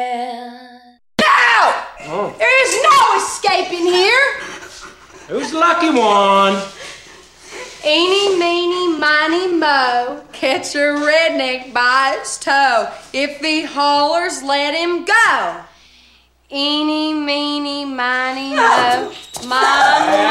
No! Oh. There is no escaping here. Who's the lucky one? Eeny, meeny, miny, mo, catch a redneck by its toe. If he hollers, let him go. Eeny, meeny, miny, mo, my